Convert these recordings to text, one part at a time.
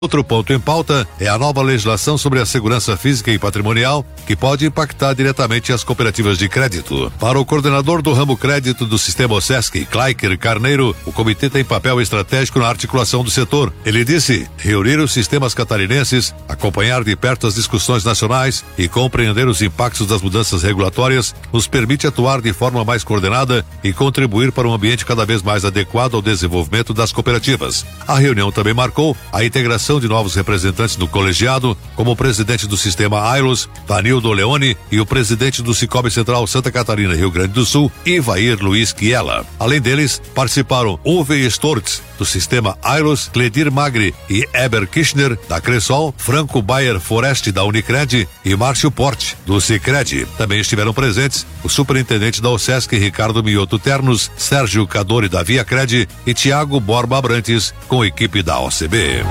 Outro ponto em pauta é a nova legislação sobre a segurança física e patrimonial, que pode impactar diretamente as cooperativas de crédito. Para o coordenador do ramo crédito do sistema OSESC, Claiker Carneiro, o comitê tem papel estratégico na articulação do setor. Ele disse: reunir os sistemas catarinenses, acompanhar de perto as discussões nacionais e compreender os impactos das mudanças regulatórias nos permite atuar de forma mais coordenada e contribuir para um ambiente cada vez mais adequado ao desenvolvimento das cooperativas. A reunião também marcou a integração de novos representantes do colegiado, como o presidente do sistema AILOS, Vanildo Leone, e o presidente do Sicob Central Santa Catarina, Rio Grande do Sul, Ivair Luiz Chiela. Além deles, participaram Uwe Stortz, do sistema AILOS, Cledir Magri e Eber Kirchner, da Cressol, Franco Bayer Forest, da Unicred, e Márcio Porte, do Sicredi. Também estiveram presentes o superintendente da OSESC, Ricardo Mioto Ternos, Sérgio Cadori, da Viacred, e Tiago Borba Abrantes, com a equipe da OCB.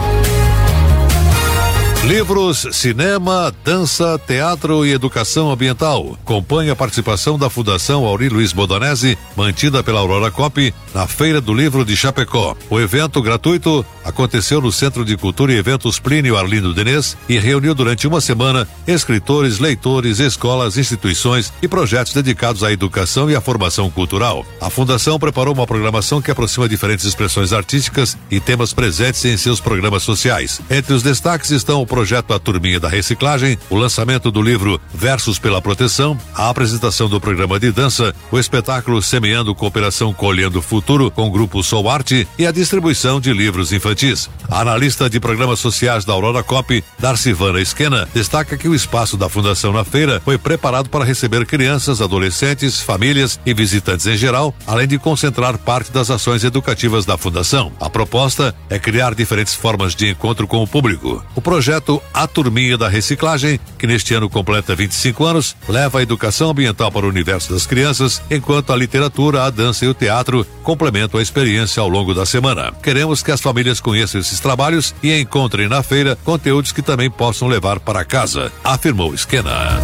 Livros, cinema, dança, teatro e educação ambiental. Acompanhe a participação da Fundação Auri Luiz Bodanese, mantida pela Aurora Cop, na Feira do Livro de Chapecó. O evento gratuito aconteceu no Centro de Cultura e Eventos Plínio Arlindo Denez e reuniu durante uma semana escritores, leitores, escolas, instituições e projetos dedicados à educação e à formação cultural. A Fundação preparou uma programação que aproxima diferentes expressões artísticas e temas presentes em seus programas sociais. Entre os destaques estão o projeto A Turminha da Reciclagem, o lançamento do livro Versos pela Proteção, a apresentação do programa de dança, o espetáculo Semeando Cooperação Colhendo Futuro com o grupo Soul Arte e a distribuição de livros infantis. A analista de programas sociais da Aurora Cop, Darcivana Esquena, destaca que o espaço da Fundação na feira foi preparado para receber crianças, adolescentes, famílias e visitantes em geral, além de concentrar parte das ações educativas da Fundação. A proposta é criar diferentes formas de encontro com o público. O projeto A Turminha da Reciclagem, que neste ano completa 25 anos, leva a educação ambiental para o universo das crianças, enquanto a literatura, a dança e o teatro complementam a experiência ao longo da semana. Queremos que as famílias conheçam esses trabalhos e encontrem na feira conteúdos que também possam levar para casa, afirmou Esquena.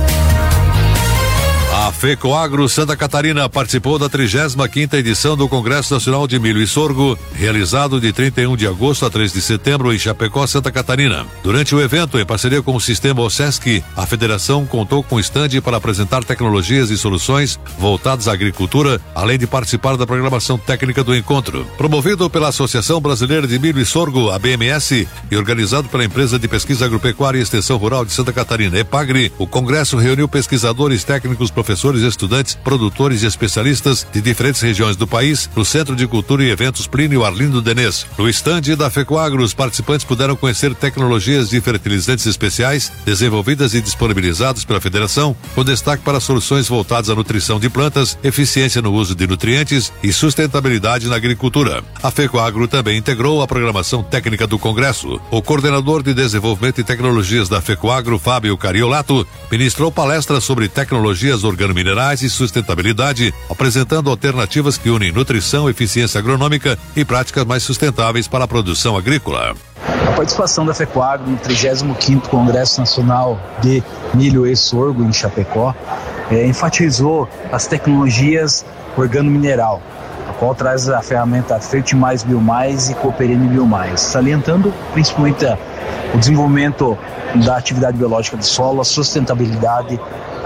A FECOAGRO Santa Catarina participou da 35ª edição do Congresso Nacional de Milho e Sorgo, realizado de 31 de agosto a 3 de setembro em Chapecó, Santa Catarina. Durante o evento, em parceria com o sistema OSESC, a federação contou com estande para apresentar tecnologias e soluções voltadas à agricultura, além de participar da programação técnica do encontro. Promovido pela Associação Brasileira de Milho e Sorgo, a BMS, e organizado pela Empresa de Pesquisa Agropecuária e Extensão Rural de Santa Catarina, EPAGRE, o congresso reuniu pesquisadores, técnicos, professores, estudantes, produtores e especialistas de diferentes regiões do país no Centro de Cultura e Eventos Plínio Arlindo Denez. No estande da FECOAGRO, os participantes puderam conhecer tecnologias de fertilizantes especiais desenvolvidas e disponibilizadas pela Federação, com destaque para soluções voltadas à nutrição de plantas, eficiência no uso de nutrientes e sustentabilidade na agricultura. A FECOAGRO também integrou a programação técnica do Congresso. O coordenador de Desenvolvimento e Tecnologias da FECOAGRO, Fábio Cariolato, ministrou palestras sobre tecnologias organominerais e sustentabilidade, apresentando alternativas que unem nutrição, eficiência agronômica e práticas mais sustentáveis para a produção agrícola. A participação da FECOAGRO no 35º Congresso Nacional de Milho e Sorgo em Chapecó enfatizou as tecnologias organomineral, a qual traz a ferramenta Fertimais Biomais e Cooperene Biomais, salientando principalmente o desenvolvimento da atividade biológica do solo, a sustentabilidade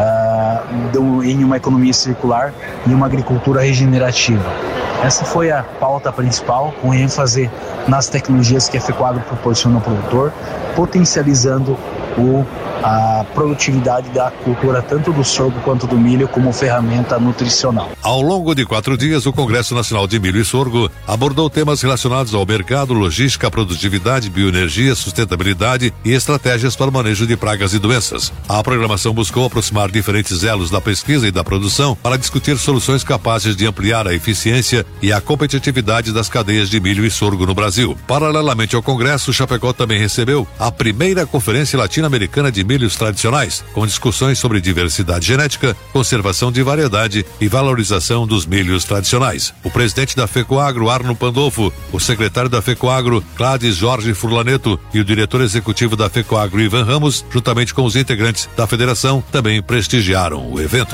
em uma economia circular e uma agricultura regenerativa. Essa foi a pauta principal, com ênfase nas tecnologias que a FECOAGRO proporciona ao produtor, potencializando a produtividade da cultura, tanto do sorgo quanto do milho, como ferramenta nutricional. Ao longo de 4 dias, o Congresso Nacional de Milho e Sorgo abordou temas relacionados ao mercado, logística, produtividade, bioenergia, sustentabilidade e estratégias para o manejo de pragas e doenças. A programação buscou aproximar diferentes elos da pesquisa e da produção para discutir soluções capazes de ampliar a eficiência e a competitividade das cadeias de milho e sorgo no Brasil. Paralelamente ao Congresso, Chapecó também recebeu a primeira Conferência Latino-Americana de Milhos Tradicionais, com discussões sobre diversidade genética, conservação de variedade e valorização dos milhos tradicionais. O presidente da FECOAGRO, Arno Pandolfo, o secretário da FECOAGRO, Cláudio Jorge Furlaneto, e o diretor executivo da FECOAGRO, Ivan Ramos, juntamente com os integrantes da federação, também prestigiaram o evento.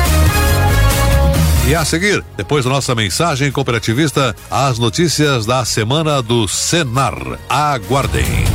E a seguir, depois da nossa mensagem cooperativista, as notícias da semana do Senar. Aguardem.